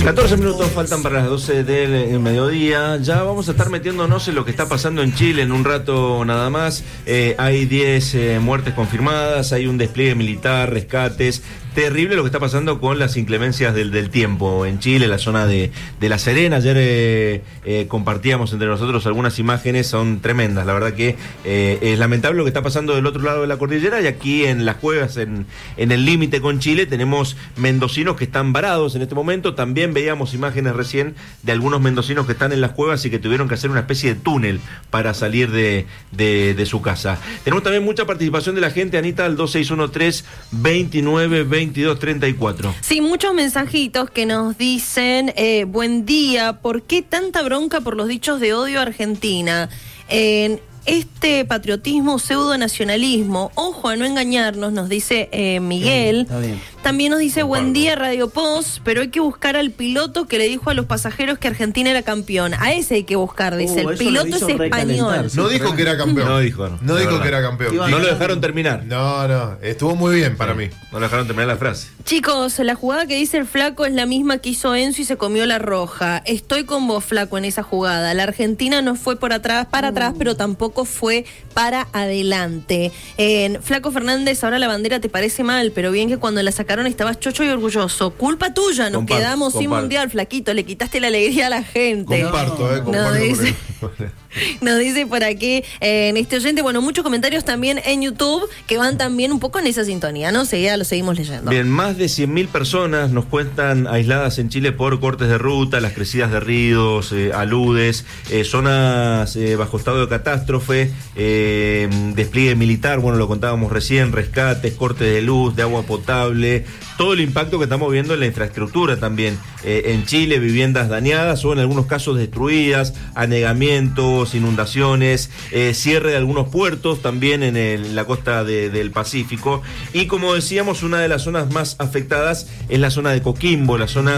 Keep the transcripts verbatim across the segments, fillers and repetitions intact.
catorce minutos faltan para las doce del mediodía. Ya vamos a estar metiéndonos en lo que está pasando en Chile en un rato nada más. Eh, hay diez eh, muertes confirmadas, hay un despliegue militar, rescates. Terrible lo que está pasando con las inclemencias del, del tiempo en Chile, la zona de, de La Serena. Ayer eh, eh, compartíamos entre nosotros algunas imágenes, son tremendas. La verdad que eh, es lamentable lo que está pasando del otro lado de la cordillera, y aquí en Las Cuevas, en, en el límite con Chile, tenemos mendocinos que están varados en este momento. También veíamos imágenes recién de algunos mendocinos que están en Las Cuevas y que tuvieron que hacer una especie de túnel para salir de, de, de su casa. Tenemos también mucha participación de la gente, Anita, al dos seis uno tres, veintinueve veintidós treinta y cuatro. Sí, muchos mensajitos que nos dicen, eh, buen día, ¿por qué tanta bronca por los dichos de odio a Argentina? En este patriotismo pseudo-nacionalismo, ojo a no engañarnos, nos dice eh, Miguel. Está bien, está bien. También nos dice, Comparto. buen día Radio Post, pero hay que buscar al piloto que le dijo a los pasajeros que Argentina era campeón. A ese hay que buscar, dice. Uh, el eso lo piloto hizo es español. recalentar. No dijo que era campeón. No dijo, no. No La dijo verdad. que era campeón. Iba No lo dejaron terminar. No, no, estuvo muy bien para mí. No lo dejaron terminar la frase. Chicos, la jugada que dice el Flaco es la misma que hizo Enzo y se comió la roja. Estoy con vos, Flaco, en esa jugada. La Argentina no fue por atrás, para atrás, pero tampoco fue para adelante. Eh, Flaco Fernández, ahora la bandera te parece mal, pero bien que cuando la sacaron estabas chocho y orgulloso. Culpa tuya, nos Comparto, quedamos sin comparto. mundial, Flaquito. Le quitaste la alegría a la gente. Comparto, eh, No, comparto. dice- con él. Nos dice por aquí, eh, en este oyente, bueno, muchos comentarios también en YouTube que van también un poco en esa sintonía, ¿no? Seguida lo seguimos leyendo. Bien, más de cien mil personas nos cuentan aisladas en Chile por cortes de ruta, las crecidas de ríos, eh, aludes, eh, zonas eh, bajo estado de catástrofe, eh, despliegue militar, bueno, lo contábamos recién, rescates, cortes de luz, de agua potable, todo el impacto que estamos viendo en la infraestructura también. Eh, en Chile, viviendas dañadas o en algunos casos destruidas, anegamientos, inundaciones, eh, cierre de algunos puertos también en, el, en la costa de, del Pacífico. Y como decíamos, una de las zonas más afectadas es la zona de Coquimbo, la zona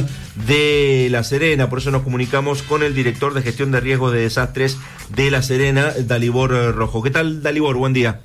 de La Serena. Por eso nos comunicamos con el director de gestión de riesgos de desastres de La Serena, Dalibor Rojo. ¿Qué tal, Dalibor? Buen día.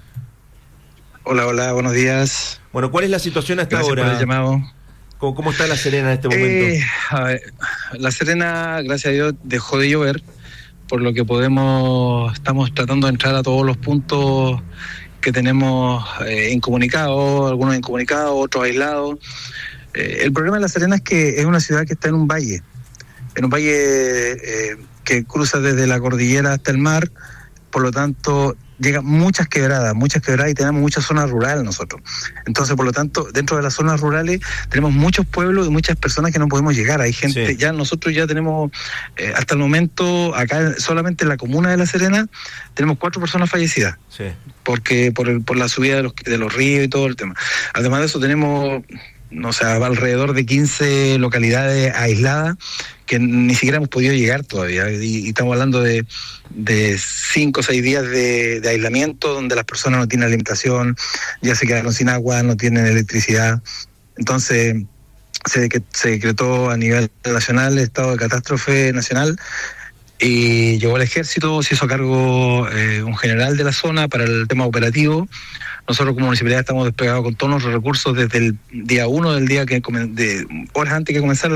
Hola, hola, buenos días. Bueno, ¿cuál es la situación hasta Gracias ahora? por el llamado. ¿Cómo, cómo está La Serena en este momento? Eh, a ver, La Serena, gracias a Dios, dejó de llover, por lo que podemos, estamos tratando de entrar a todos los puntos que tenemos eh, incomunicados, algunos incomunicados, otros aislados. Eh, el problema de La Serena es que es una ciudad que está en un valle, en un valle eh, que cruza desde la cordillera hasta el mar, por lo tanto llegan muchas quebradas, muchas quebradas y tenemos mucha zona rural nosotros. Entonces, por lo tanto, dentro de las zonas rurales tenemos muchos pueblos y muchas personas que no podemos llegar. Hay gente, Sí. ya nosotros ya tenemos, eh, hasta el momento, acá solamente en la comuna de La Serena, tenemos cuatro personas fallecidas. Sí. porque por el, por la subida de los, de los ríos y todo el tema. Además de eso tenemos, no sé, alrededor de quince localidades aisladas que ni siquiera hemos podido llegar todavía, y, y estamos hablando de, de cinco o seis días de, de aislamiento donde las personas no tienen alimentación, ya se quedaron sin agua, no tienen electricidad. Entonces se, se decretó a nivel nacional el estado de catástrofe nacional, y llegó el ejército, se hizo a cargo eh, un general de la zona para el tema operativo. Nosotros como municipalidad estamos desplegados con todos los recursos desde el día uno del día que de horas antes que comenzara